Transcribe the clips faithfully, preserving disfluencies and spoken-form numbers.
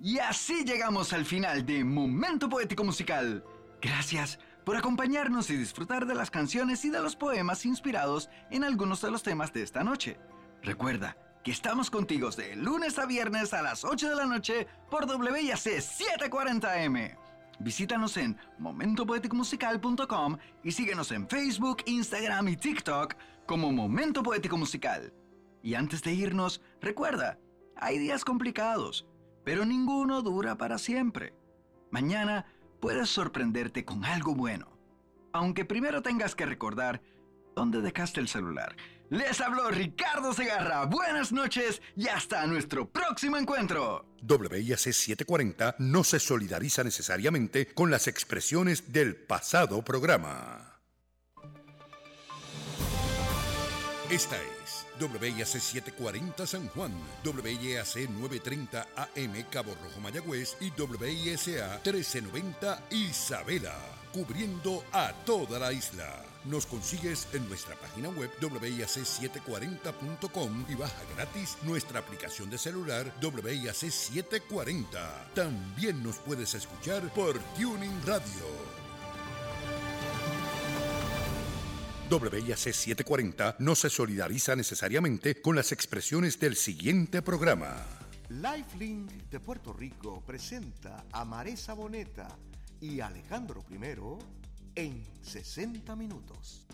Y así llegamos al final de Momento Poético Musical. Gracias por acompañarnos y disfrutar de las canciones y de los poemas inspirados en algunos de los temas de esta noche. Recuerda que estamos contigo de lunes a viernes a las ocho de la noche por W I A C setecientos cuarenta A M. Visítanos en momento poético musical punto com y síguenos en Facebook, Instagram y TikTok como Momento Poético Musical. Y antes de irnos, recuerda, hay días complicados, pero ninguno dura para siempre. Mañana puedes sorprenderte con algo bueno, aunque primero tengas que recordar dónde dejaste el celular. Les habló Ricardo Segarra. Buenas noches y hasta nuestro próximo encuentro. W I A C setecientos cuarenta no se solidariza necesariamente con las expresiones del pasado programa. Esta es W I A C setecientos cuarenta San Juan, W I A C novecientos treinta A M Cabo Rojo Mayagüez y W I S A trece noventa Isabela, cubriendo a toda la isla. Nos consigues en nuestra página web W I A C setecientos cuarenta punto com y baja gratis nuestra aplicación de celular W I A C setecientos cuarenta. También nos puedes escuchar por Tuning Radio. W I A C setecientos cuarenta no se solidariza necesariamente con las expresiones del siguiente programa. Lifelink de Puerto Rico presenta a Maresa Boneta y Alejandro Primero en sesenta minutos.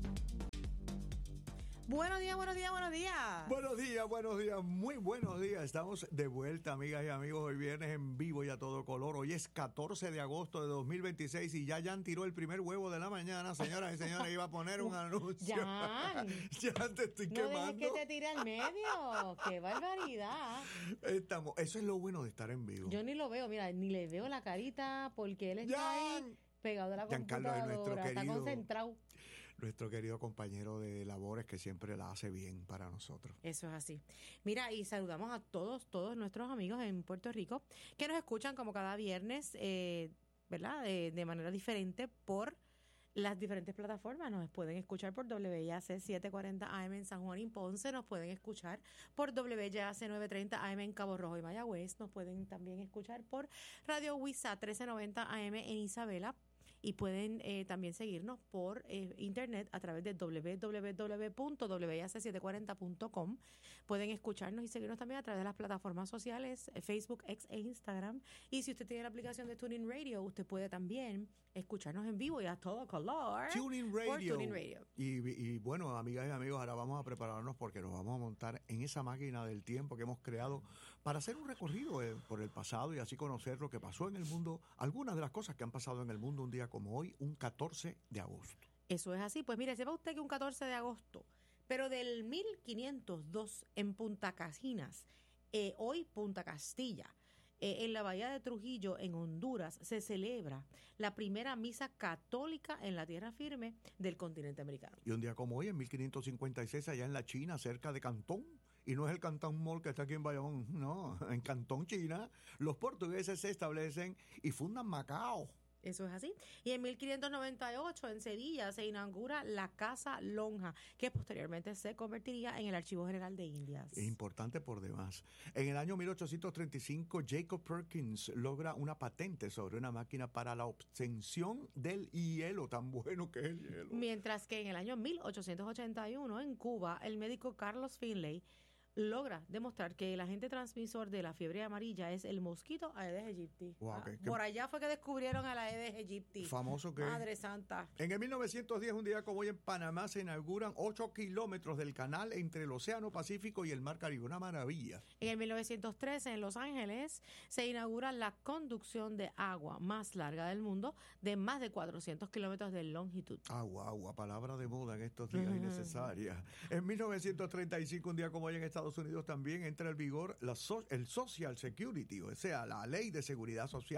Buenos días, buenos días, buenos días. Buenos días, buenos días, muy buenos días. Estamos de vuelta, amigas y amigos. Hoy viernes en vivo y a todo color. Hoy es catorce de agosto de dos mil veintiséis y ya Jan tiró el primer huevo de la mañana. Señoras y señores, iba a poner un anuncio. Jan, ya te estoy no quemando. dejes que te tire al medio. ¡Qué barbaridad! Estamos, eso es lo bueno de estar en vivo. Yo ni lo veo, mira, ni le veo la carita porque él está Jan. ahí pegado a la Giancarlo es nuestro computadora, está querido- concentrado. Nuestro querido compañero de labores que siempre la hace bien para nosotros. Eso es así. Mira, y saludamos a todos, todos nuestros amigos en Puerto Rico que nos escuchan como cada viernes, eh, ¿verdad? De, de manera diferente por las diferentes plataformas. Nos pueden escuchar por W I A C setecientos cuarenta A M en San Juan y Ponce, nos pueden escuchar por W I A C novecientos treinta A M en Cabo Rojo y Mayagüez, nos pueden también escuchar por Radio W I S A trece noventa A M en Isabela. Y pueden eh, también seguirnos por eh, internet a través de w w w punto w i a c setecientos cuarenta punto com. Pueden escucharnos y seguirnos también a través de las plataformas sociales, eh, Facebook, X e Instagram. Y si usted tiene la aplicación de TuneIn Radio, usted puede también escucharnos en vivo y a todo color. TuneIn por Radio. TuneIn Radio. Y, y bueno, amigas y amigos, ahora vamos a prepararnos porque nos vamos a montar en esa máquina del tiempo que hemos creado para hacer un recorrido eh, por el pasado y así conocer lo que pasó en el mundo, algunas de las cosas que han pasado en el mundo un día como hoy, un catorce de agosto. Eso es así. Pues mire, sepa usted que un catorce de agosto, pero del mil quinientos dos en Punta Casinas, eh, hoy Punta Castilla, eh, en la bahía de Trujillo, en Honduras, se celebra la primera misa católica en la tierra firme del continente americano. Y un día como hoy, en mil quinientos cincuenta y seis, allá en la China, cerca de Cantón, y no es el Cantón Mall que está aquí en Bayamón, no, en Cantón, China, los portugueses se establecen y fundan Macao. Eso es así. Y en mil quinientos noventa y ocho, en Sevilla, se inaugura la Casa Lonja, que posteriormente se convertiría en el Archivo General de Indias. Es importante por demás. En el año mil ochocientos treinta y cinco, Jacob Perkins logra una patente sobre una máquina para la obtención del hielo, tan bueno que es el hielo. Mientras que en el año mil ochocientos ochenta y uno, en Cuba, el médico Carlos Finlay logra demostrar que el agente transmisor de la fiebre amarilla es el mosquito Aedes aegypti. Wow, Ah, qué- qué- por allá fue que descubrieron a la Aedes aegypti. Famoso que es. Madre santa. En el mil novecientos diez, un día como hoy en Panamá, se inauguran ocho kilómetros del canal entre el Océano Pacífico y el Mar Caribe. Una maravilla. En el mil novecientos trece, en Los Ángeles, se inaugura la conducción de agua más larga del mundo, de más de cuatrocientos kilómetros de longitud. Agua, agua, palabra de moda en estos días Ujú. innecesaria. En mil novecientos treinta y cinco, un día como hoy en Estados Unidos, también entra en vigor la so- el Social Security, o sea, la ley de seguridad social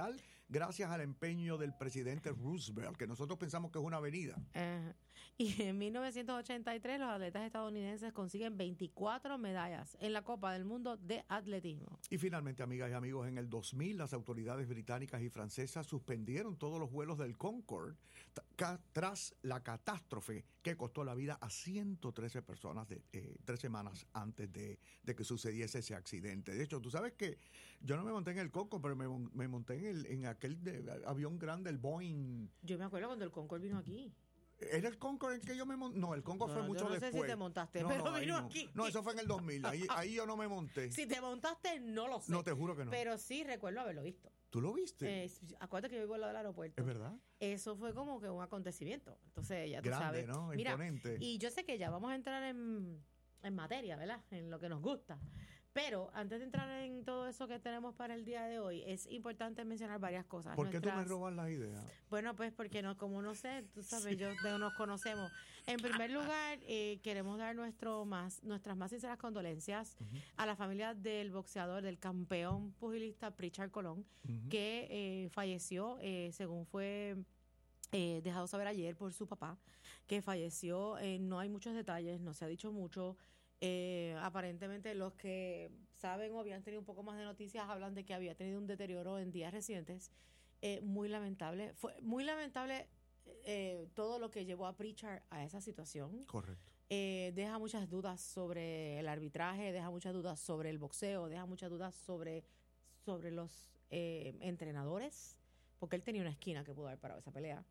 gracias al empeño del presidente Roosevelt, que nosotros pensamos que es una avenida. Uh, y en mil novecientos ochenta y tres los atletas estadounidenses consiguen veinticuatro medallas en la Copa del Mundo de Atletismo. Y finalmente, amigas y amigos, en el dos mil las autoridades británicas y francesas suspendieron todos los vuelos del Concorde t- tras la catástrofe que costó la vida a ciento trece personas de, eh, tres semanas antes de, de que sucediese ese accidente. De hecho, tú sabes que yo no me monté en el Concorde, pero me, me monté en, el, en aquel de, avión grande, el Boeing. Yo me acuerdo cuando el Concorde vino aquí. ¿Era el Concorde en que yo me monté? No, el Concorde no, fue mucho yo no después. No sé si te montaste, no, pero no, vino no. aquí. No, eso fue en el dos mil. Ahí, ahí yo no me monté. Si te montaste, no lo sé. No, te juro que no. Pero sí recuerdo haberlo visto. ¿Tú lo viste? Eh, acuérdate que yo vivo al lado del aeropuerto. ¿Es verdad? Eso fue como que un acontecimiento. Entonces, ya tú Grande, sabes. ¿no? Mira, Imponente. y yo sé que ya vamos a entrar en, en materia, ¿verdad? En lo que nos gusta. Pero antes de entrar en todo eso que tenemos para el día de hoy, es importante mencionar varias cosas. ¿Por qué Nuestras... tú me robas las ideas? Bueno, pues porque no, como no sé, tú sabes, sí. yo de nos conocemos. En primer lugar, eh, queremos dar nuestro más, nuestras más sinceras condolencias uh-huh. a la familia del boxeador, del campeón pugilista Pritchard Colón, uh-huh. que eh, falleció, eh, según fue eh, dejado saber ayer por su papá, que falleció. Eh, no hay muchos detalles, no se ha dicho mucho. Eh, aparentemente los que saben o habían tenido un poco más de noticias hablan de que había tenido un deterioro en días recientes, eh, muy lamentable. Fue muy lamentable eh, todo lo que llevó a Pritchard a esa situación. Correcto. Eh, deja muchas dudas sobre el arbitraje, deja muchas dudas sobre el boxeo, deja muchas dudas sobre, sobre los eh, entrenadores, porque él tenía una esquina que pudo haber parado esa pelea.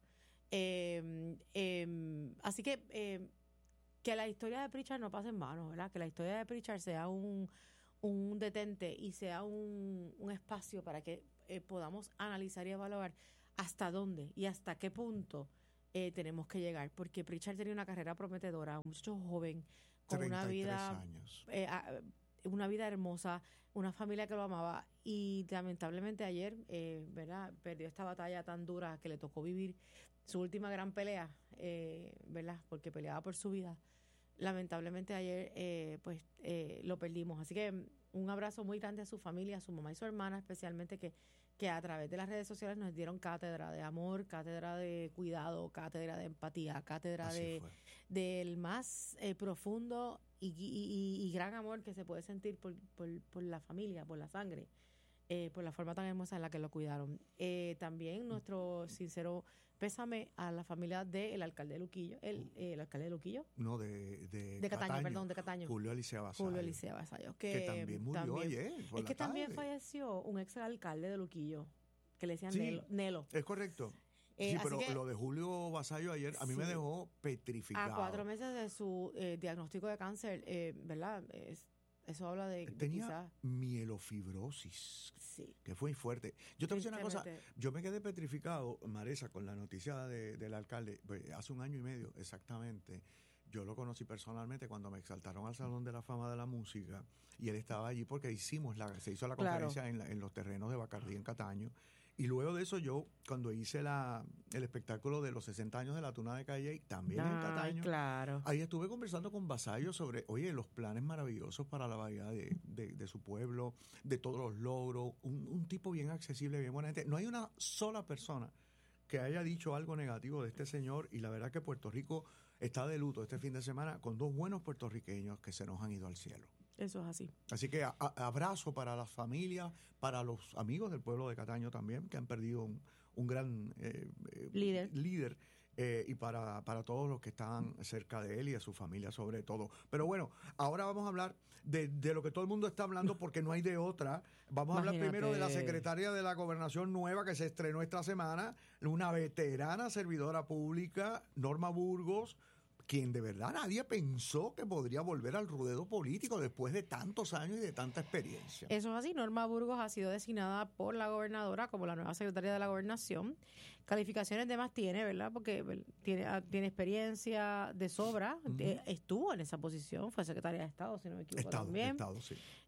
Eh, eh, así que... Eh, que la historia de Pritchard no pase en vano, ¿verdad? Que la historia de Pritchard sea un, un detente y sea un, un espacio para que eh, podamos analizar y evaluar hasta dónde y hasta qué punto eh, tenemos que llegar. Porque Pritchard tenía una carrera prometedora, un muchacho joven, con una vida, años. Eh, una vida hermosa, una familia que lo amaba, y lamentablemente ayer, eh, ¿verdad? Perdió esta batalla tan dura que le tocó vivir su última gran pelea, eh, ¿verdad? Porque peleaba por su vida. Lamentablemente ayer eh, pues eh, lo perdimos, así que un abrazo muy grande a su familia, a su mamá y su hermana especialmente, que, que a través de las redes sociales nos dieron cátedra de amor, cátedra de cuidado, cátedra de empatía, cátedra Así de fue. del más eh, profundo y, y, y gran amor que se puede sentir por, por, por la familia, por la sangre, eh, por la forma tan hermosa en la que lo cuidaron. Eh, también nuestro sincero pésame a la familia del alcalde de Luquillo, el, eh, el alcalde de Luquillo. No, de, de, de Cataño, Cataño, perdón, de Cataño. Julio Elisea Vasallo. Julio Elisea Vasallo. Que, que también murió también, ayer. Por es la que tarde. también falleció un ex alcalde de Luquillo, que le decían sí, Nelo, Nelo. Es correcto. Eh, sí, pero que, lo de Julio Vasallo ayer a mí sí, me dejó petrificado. A cuatro meses de su eh, diagnóstico de cáncer, eh, ¿verdad? Es, eso habla de... Tenía quizás, mielofibrosis, sí, que fue muy fuerte. Yo te voy a decir una cosa, tristemente. yo me quedé petrificado, Maresa, con la noticia de, del alcalde, pues, hace un año y medio exactamente. Yo lo conocí personalmente cuando me exaltaron al Salón de la Fama de la Música, y él estaba allí porque hicimos la, se hizo la conferencia claro. en, la, en los terrenos de Bacardí en Cataño. Y luego de eso yo, cuando hice la, el espectáculo de los sesenta años de la Tuna de Calle, también Ay, en Cataño, claro. ahí estuve conversando con Vasallo sobre, oye, los planes maravillosos para la bahía de, de, de su pueblo, de todos los logros, un, un tipo bien accesible, bien buena gente. No hay una sola persona que haya dicho algo negativo de este señor, y la verdad que Puerto Rico está de luto este fin de semana con dos buenos puertorriqueños que se nos han ido al cielo. Eso es así. Así que a, a, abrazo para las familias, para los amigos del pueblo de Cataño también, que han perdido un, un gran eh, eh, líder, líder eh, y para, para todos los que están cerca de él y de su familia sobre todo. Pero bueno, ahora vamos a hablar de, de lo que todo el mundo está hablando, porque no hay de otra. Vamos Imagínate. a hablar primero de la secretaria de la Gobernación nueva que se estrenó esta semana, una veterana servidora pública, Norma Burgos, quien de verdad nadie pensó que podría volver al ruedo político después de tantos años y de tanta experiencia. Eso es así. Norma Burgos ha sido designada por la gobernadora como la nueva secretaria de la Gobernación. Calificaciones de más tiene, ¿verdad? Porque tiene, tiene experiencia de sobra. Uh-huh. Estuvo en esa posición, fue secretaria de Estado, si no me equivoco Estado, también. Estado, sí.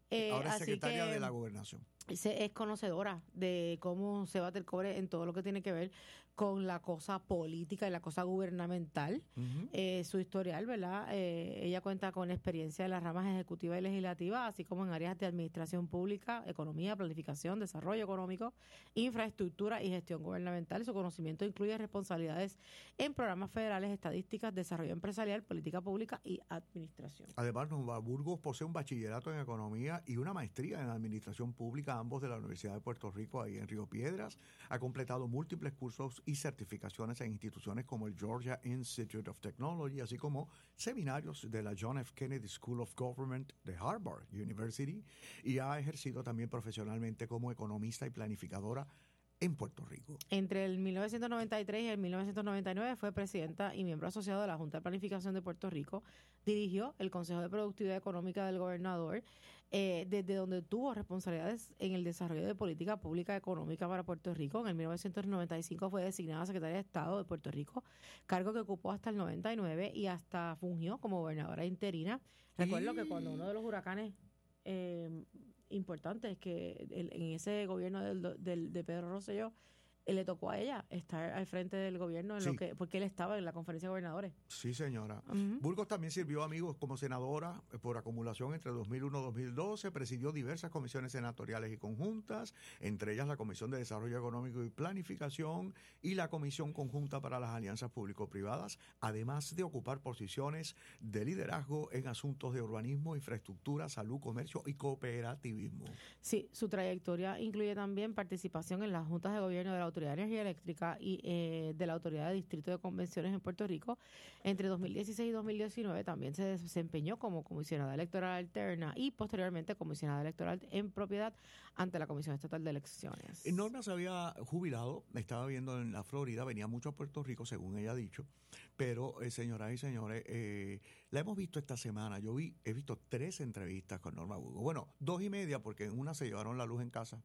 Eh, Ahora es así secretaria que de la Gobernación. se- es conocedora de cómo se bate el cobre en todo lo que tiene que ver con la cosa política y la cosa gubernamental. Ujú. Eh, su historial, ¿verdad? Eh, ella cuenta con experiencia en las ramas ejecutiva y legislativa, así como en áreas de administración pública, economía, planificación, desarrollo económico, infraestructura y gestión gubernamental. Su conocimiento incluye responsabilidades en programas federales, estadísticas, desarrollo empresarial, política pública y administración. Además, Nova Burgos posee un bachillerato en economía y una maestría en administración pública, ambos de la Universidad de Puerto Rico, ahí en Río Piedras. Ha completado múltiples cursos y certificaciones en instituciones como el Georgia Institute of Technology, así como seminarios de la John F. Kennedy School of Government de Harvard University, y ha ejercido también profesionalmente como economista y planificadora en Puerto Rico. Entre el mil novecientos noventa y tres y el mil novecientos noventa y nueve fue presidenta y miembro asociado de la Junta de Planificación de Puerto Rico. Dirigió el Consejo de Productividad Económica del Gobernador, eh, desde donde tuvo responsabilidades en el desarrollo de política pública económica para Puerto Rico. En el mil novecientos noventa y cinco fue designada secretaria de Estado de Puerto Rico, cargo que ocupó hasta el noventa y nueve y hasta fungió como gobernadora interina. Recuerdo que cuando uno de los huracanes eh, importantes que el, en ese gobierno del, del, de Pedro Rosselló, eh, le tocó a ella estar al frente del gobierno en Sí. lo que porque él estaba en la conferencia de gobernadores. Sí, señora. Ujú. Burgos también sirvió, amigos, como senadora eh, por acumulación entre dos mil uno y dos mil doce, presidió diversas comisiones senatoriales y conjuntas, entre ellas la Comisión de Desarrollo Económico y Planificación y la Comisión Conjunta para las Alianzas Público-Privadas, además de ocupar posiciones de liderazgo en asuntos de urbanismo, infraestructura, salud, comercio y cooperativismo. Sí, su trayectoria incluye también participación en las juntas de gobierno de la Autoridad de Energía Eléctrica y eh, de la Autoridad de Distrito de Convenciones en Puerto Rico. Entre dos mil dieciséis y dos mil diecinueve también se desempeñó como comisionada electoral alterna y posteriormente comisionada electoral en propiedad ante la Comisión Estatal de Elecciones. Norma se había jubilado, estaba viviendo en la Florida, venía mucho a Puerto Rico, según ella ha dicho, pero eh, señoras y señores, eh, la hemos visto esta semana. Yo vi, he visto tres entrevistas con Norma Burgos. Bueno, dos y media, porque en una se llevaron la luz en casa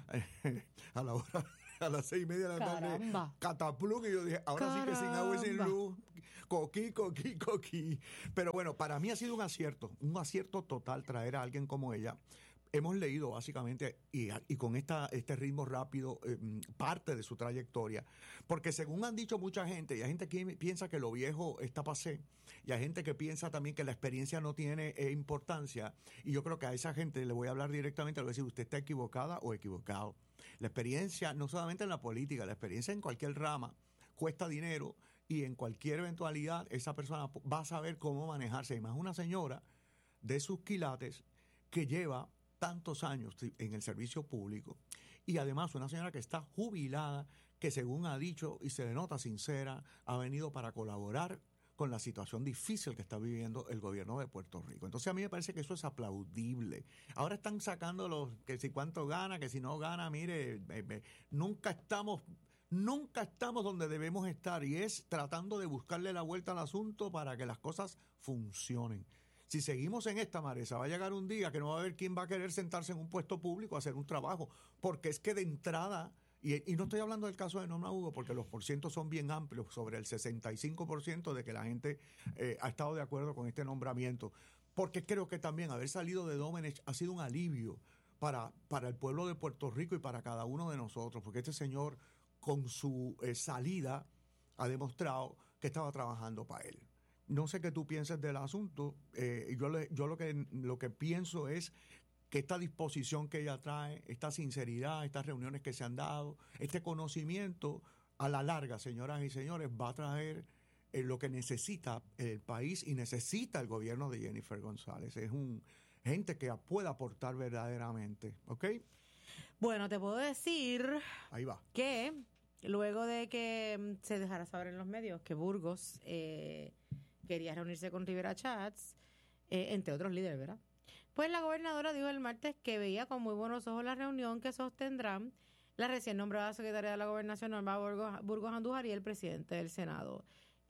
a la hora, a las seis y media de la tarde. Caramba. Cataplum, y yo dije, ahora sí que sin agua y sin Caramba. luz, coquí, coquí, coquí. Pero bueno, para mí ha sido un acierto, un acierto total traer a alguien como ella. Hemos leído básicamente, y, y con esta, este ritmo rápido, eh, parte de su trayectoria, porque según han dicho mucha gente, y hay gente que piensa que lo viejo está pasé, y hay gente que piensa también que la experiencia no tiene eh, importancia, y yo creo que a esa gente le voy a hablar directamente, le voy a decir, usted está equivocada o equivocado. La experiencia, no solamente en la política, la experiencia en cualquier rama, cuesta dinero, y en cualquier eventualidad esa persona va a saber cómo manejarse. Y más una señora de sus quilates que lleva tantos años en el servicio público, y además una señora que está jubilada, que según ha dicho y se le nota sincera, ha venido para colaborar con la situación difícil que está viviendo el gobierno de Puerto Rico. Entonces a mí me parece que eso es aplaudible. Ahora están sacando los que si cuánto gana, que si no gana, mire, eh, eh, nunca estamos nunca estamos donde debemos estar, y es tratando de buscarle la vuelta al asunto para que las cosas funcionen. Si seguimos en esta, Maresa, va a llegar un día que no va a haber quién va a querer sentarse en un puesto público a hacer un trabajo, porque es que de entrada, y, y no estoy hablando del caso de Norma Hugo, porque los porcientos son bien amplios, sobre el sesenta y cinco por ciento de que la gente eh, ha estado de acuerdo con este nombramiento, porque creo que también haber salido de Domenech ha sido un alivio para, para el pueblo de Puerto Rico y para cada uno de nosotros, porque este señor con su eh, salida ha demostrado que estaba trabajando para él. No sé qué tú piensas del asunto. Eh, yo le, yo lo que lo que pienso es que esta disposición que ella trae, esta sinceridad, estas reuniones que se han dado, este conocimiento, a la larga, señoras y señores, va a traer eh, lo que necesita el país y necesita el gobierno de Jennifer González. Es un gente que pueda aportar verdaderamente, ¿ok? Bueno, te puedo decir Ahí va. que luego de que mm, se dejara saber en los medios que Burgos eh, quería reunirse con Rivera Chats, eh, entre otros líderes, ¿verdad? Pues la gobernadora dijo el martes que veía con muy buenos ojos la reunión que sostendrán la recién nombrada secretaria de la Gobernación, Norma Burgos, Burgos Andújar, y el presidente del Senado,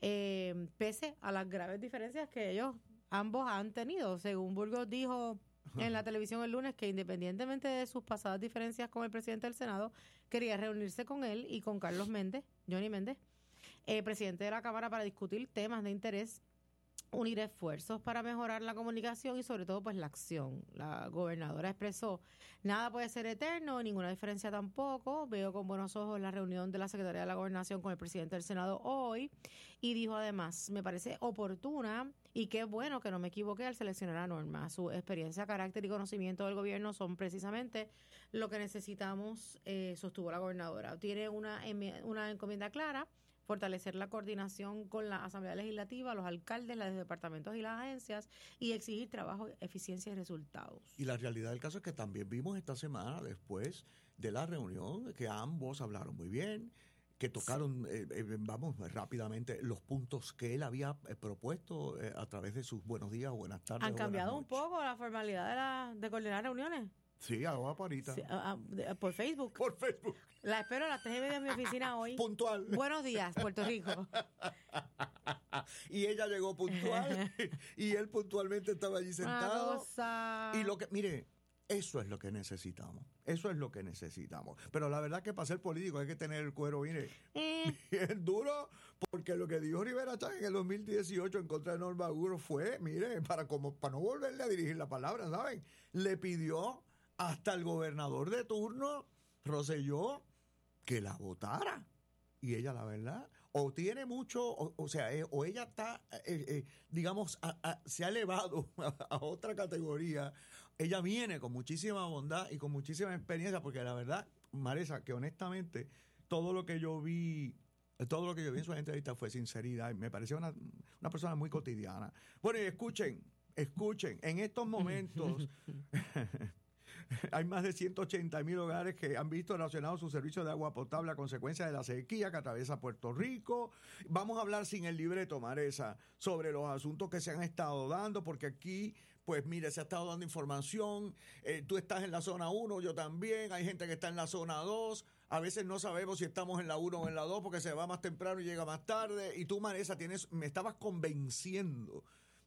eh, pese a las graves diferencias que ellos ambos han tenido. Según Burgos dijo en la televisión el lunes, que independientemente de sus pasadas diferencias con el presidente del Senado, quería reunirse con él y con Carlos Méndez, Johnny Méndez, eh, presidente de la Cámara, para discutir temas de interés unir esfuerzos para mejorar la comunicación y sobre todo pues la acción. La gobernadora expresó, nada puede ser eterno, ninguna diferencia tampoco. Veo con buenos ojos la reunión de la Secretaría de la Gobernación con el presidente del Senado hoy y dijo además, me parece oportuna y qué bueno que no me equivoqué al seleccionar a Norma. Su experiencia, carácter y conocimiento del gobierno son precisamente lo que necesitamos, eh, sostuvo la gobernadora. Tiene una, una encomienda clara, fortalecer la coordinación con la Asamblea Legislativa, los alcaldes, los departamentos y las agencias y exigir trabajo, eficiencia y resultados. Y la realidad del caso es que también vimos esta semana, después de la reunión, que ambos hablaron muy bien, que tocaron, sí. eh, eh, vamos, rápidamente, los puntos que él había eh, propuesto eh, a través de sus buenos días o buenas tardes. ¿Han cambiado un poco la formalidad de, la, de coordinar reuniones? Sí, ahora por ahorita. Sí, a, a, por Facebook. Por Facebook. La espero a las tres y media en mi oficina hoy. Puntual. Buenos días, Puerto Rico. Y ella llegó puntual y él puntualmente estaba allí sentado. Cosa. Y lo que, mire, eso es lo que necesitamos. Eso es lo que necesitamos. Pero la verdad que para ser político hay que tener el cuero, mire, Eh. bien duro, porque lo que dijo Rivera Chatz en el dos mil dieciocho en contra de Norma Burgos fue, mire, para como para no volverle a dirigir la palabra, ¿saben? Le pidió hasta el gobernador de turno, Rosselló, que la votara. Y ella, la verdad, o tiene mucho, o, o sea, eh, o ella está, eh, eh, digamos, a, a, se ha elevado a, a otra categoría. Ella viene con muchísima bondad y con muchísima experiencia, porque la verdad, Maresa, que honestamente, todo lo que yo vi, todo lo que yo vi en su entrevista fue sinceridad. Y me pareció una, una persona muy cotidiana. Bueno, y escuchen, escuchen, en estos momentos... Hay más de ciento ochenta mil hogares que han visto racionado su servicio de agua potable a consecuencia de la sequía que atraviesa Puerto Rico. Vamos a hablar sin el libreto, Maresa, sobre los asuntos que se han estado dando, porque aquí, pues mire, se ha estado dando información. Eh, tú estás en la zona uno, yo también. Hay gente que está en la zona dos. A veces no sabemos si estamos en la uno o en la dos porque se va más temprano y llega más tarde. Y tú, Maresa, tienes, me estabas convenciendo.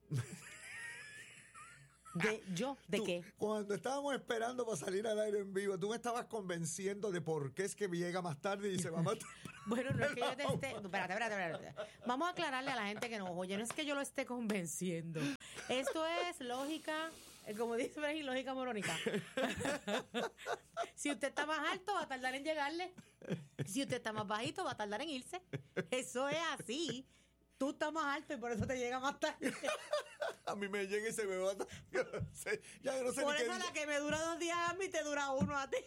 ¿De yo? ¿De tú, qué? Cuando estábamos esperando para salir al aire en vivo, tú me estabas convenciendo de por qué es que llega más tarde y se va más tarde. Bueno, no es que yo te esté... Espérate, espérate, espérate. Vamos a aclararle a la gente que nos oye. No es que yo lo esté convenciendo. Esto es lógica, como dice Freddy, lógica morónica. Si usted está más alto, va a tardar en llegarle. Si usted está más bajito, va a tardar en irse. Eso es así. Tú estás más alto y por eso te llega más tarde. A mí me llega y se me va. Yo no sé, ya no sé por ni eso qué la día. que me dura dos días a mí te dura uno a ti.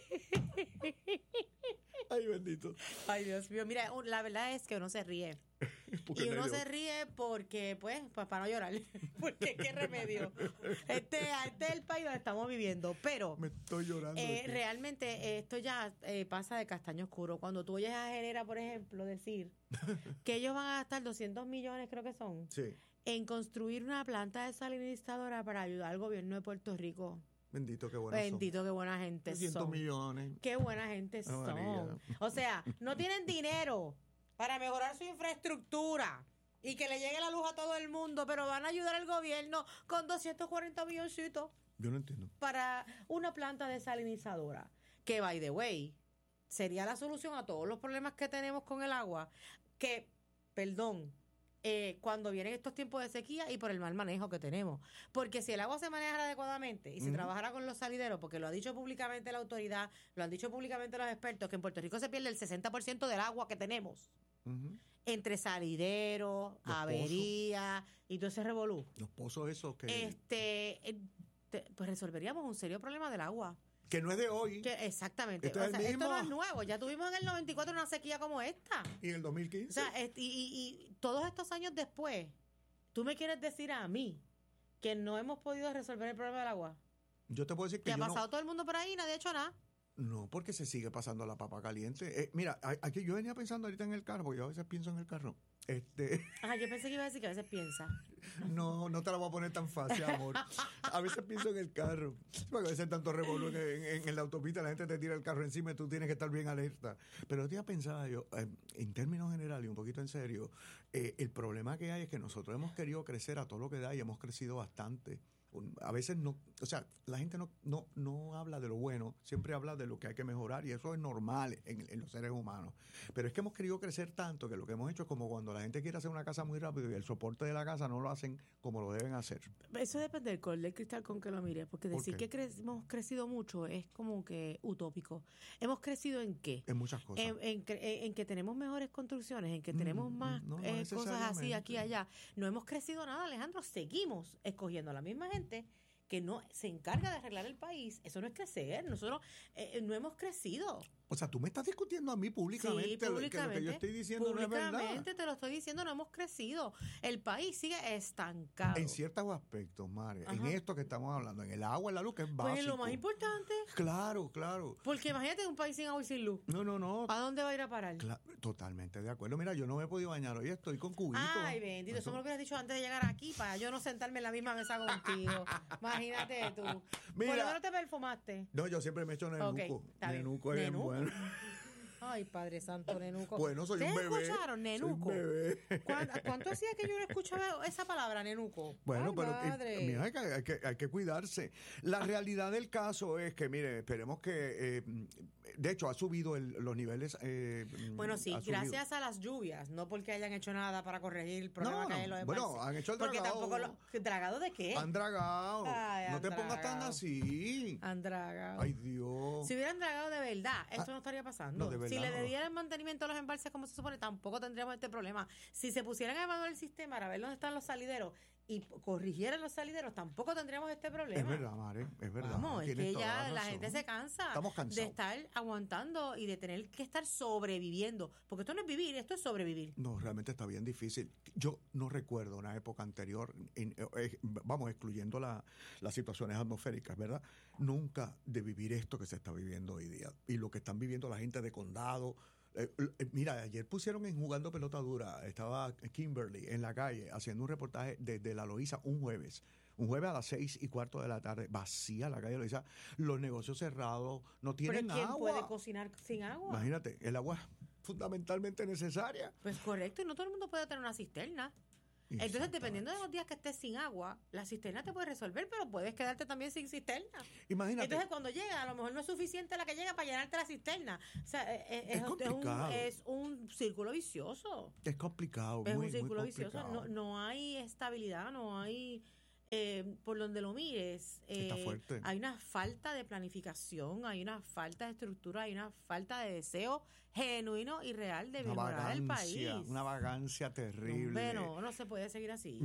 Ay, bendito. Ay, Dios mío. Mira, la verdad es que uno se ríe. Porque Y uno medio- se ríe porque, pues, pues para no llorar. Porque qué remedio. Este, este es el país donde estamos viviendo. Pero Me estoy llorando. eh, aquí. realmente eh, esto ya eh, pasa de castaño oscuro. Cuando tú oyes a Herrera, por ejemplo, decir que ellos van a gastar doscientos millones, creo que son, Sí, en construir una planta desalinizadora para ayudar al gobierno de Puerto Rico. bendito, qué bueno. Bendito, qué buena gente trescientos son. millones. Qué buena gente Ah, María. son. O sea, no tienen dinero para mejorar su infraestructura y que le llegue la luz a todo el mundo, pero van a ayudar al gobierno con doscientos cuarenta milloncitos Yo no entiendo. para una planta desalinizadora. Que, by the way, sería la solución a todos los problemas que tenemos con el agua. Que, perdón, eh, cuando vienen estos tiempos de sequía y por el mal manejo que tenemos. Porque si el agua se manejara adecuadamente y se Ujú. trabajara con los salideros, porque lo ha dicho públicamente la autoridad, lo han dicho públicamente los expertos, que en Puerto Rico se pierde el sesenta por ciento del agua que tenemos. Ujú. Entre salideros, Los averías y todo ese revolú. Los pozos esos que, Este, eh, te- pues resolveríamos un serio problema del agua. que no es de hoy. Que exactamente. Esto O es sea, el esto no mismo. es nuevo. Ya tuvimos en el noventa y cuatro una sequía como esta. Y en el dos mil O quince. sea, est- y, y- y todos estos años después, ¿tú me quieres decir a mí que no hemos podido resolver el problema del agua? yo te puedo decir que Que ha yo pasado no, todo el mundo por ahí y nadie ha hecho nada. no, porque se sigue pasando la papa caliente. Eh, mira, a- aquí yo venía pensando ahorita en el carro, porque yo a veces pienso en el carro. Este, Ajá, yo pensé que iba a decir que a veces piensa. no, no te la voy a poner tan fácil, amor. A veces pienso en el carro. Porque a veces tanto revolú en, en- en la autopista, la gente te tira el carro encima y tú tienes que estar bien alerta. Pero otro día pensaba yo, eh, en términos generales y un poquito en serio, eh, el problema que hay es que nosotros hemos querido crecer a todo lo que da y hemos crecido bastante. un- a veces no, o sea, la gente no, no, no habla de lo bueno, siempre habla de lo que hay que mejorar y eso es normal en, en los seres humanos. Pero es que hemos querido crecer tanto que lo que hemos hecho es como cuando la gente quiere hacer una casa muy rápido y el soporte de la casa no lo hacen como lo deben hacer. Eso depende del color del cristal con que lo mires, porque ¿Por decir qué? que cre- hemos crecido mucho es como que utópico. ¿Hemos crecido en qué? En muchas cosas. En, en cre- en- en que tenemos mejores construcciones, en que tenemos Mm, más no, no eh, cosas así necesariamente. aquí y allá. No hemos crecido nada, Alejandro. Seguimos escogiendo a la misma gente que no se encarga de arreglar el país. Eso no es crecer. Nosotros eh, no hemos crecido. O sea, tú me estás discutiendo a mí públicamente, Sí, lo- que lo que públicamente. yo estoy diciendo no es verdad. Públicamente te lo estoy diciendo, no hemos crecido. El país sigue estancado. En ciertos aspectos, Mare, en Ajá. esto que estamos hablando, en el agua, en la luz, que es básico. Pues es lo más importante. Claro, claro. Porque imagínate un país sin agua y sin luz. No, no, no. ¿A dónde va a ir a parar? Cla- totalmente de acuerdo. Mira, yo no me he podido bañar hoy, estoy con cubitos. Ay, bendito, eso me lo hubieras dicho antes de llegar aquí para yo no sentarme en la misma mesa contigo. Imagínate tú. Mira. Por lo menos te perfumaste. No, yo siempre me echo nenuco. Ok, está bien. Nenuco es bien Nenuco. bueno. Ay, Padre Santo, Nenuco. Bueno, soy un ¿Ustedes bebé. escucharon, Nenuco? Soy un bebé. ¿Cuánto, cuánto hacía que yo no escuchaba esa palabra, Nenuco? Bueno, Ay, pero eh, madre. mira, hay que, hay, que, hay que cuidarse. La realidad del caso es que, mire, esperemos que, eh, de hecho, ha subido el- los niveles. eh, Bueno, sí, ha subido. gracias a las lluvias, no porque hayan hecho nada para corregir el problema No, que hay no, en los bueno, embalses. han hecho el Porque dragado. tampoco lo... ¿Dragado de qué? Han dragado. Ay, no han te pongas tan dragado. así. Han dragado. Ay, Dios. Si hubieran dragado de verdad, esto Ah, no estaría pasando. no, de si verdad le no. dieran mantenimiento a los embalses como se supone, tampoco tendríamos este problema. Si se pusieran a evaluar el sistema para ver dónde están los salideros y p- corrigieran los salideros, tampoco tendríamos este problema. Es verdad, Mare, es verdad. Vamos, es Tienes que toda ya la la razón. gente se cansa Estamos cansados. de estar aguantando y de tener que estar sobreviviendo. Porque esto no es vivir, esto es sobrevivir. No, realmente está bien difícil. Yo no recuerdo una época anterior, en- eh, vamos, excluyendo la- las situaciones atmosféricas, ¿verdad? Nunca de vivir esto que se está viviendo hoy día. Y lo que están viviendo la gente de condado. Eh, eh, mira, ayer pusieron en Jugando Pelota Dura, estaba Kimberly en la calle haciendo un reportaje desde la Loíza un jueves. Un jueves a las seis y cuarto de la tarde, vacía la calle Loíza, los negocios cerrados, no Pero tienen ¿quién agua. puede cocinar sin agua? Imagínate, el agua es fundamentalmente necesaria. Pues correcto, y no todo el mundo puede tener una cisterna. Entonces, Exactamente. dependiendo de los días que estés sin agua, la cisterna te puede resolver, pero puedes quedarte también sin cisterna. Imagínate. Entonces, cuando llega, a lo mejor no es suficiente la que llega para llenarte la cisterna. O sea, eh, eh, Es es, un, complicado. es un círculo vicioso. Es complicado, Es muy, un muy círculo vicioso. complicado. No, no hay estabilidad, no hay... eh, por donde lo mires, Está eh, fuerte. hay una falta de planificación, hay una falta de estructura, hay una falta de deseo genuino y real de Una mejorar el país. vagancia, una vagancia terrible. Bueno, no se puede seguir así.